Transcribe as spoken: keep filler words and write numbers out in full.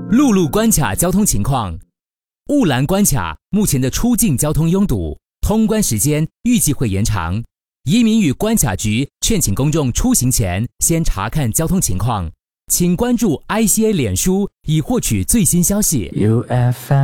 陆路关卡交通情况。雾兰关卡目前的出境交通拥堵，通关时间预计会延长。移民与关卡局劝请公众出行前先查看交通情况，请关注 I C A 脸书以获取最新消息。U F M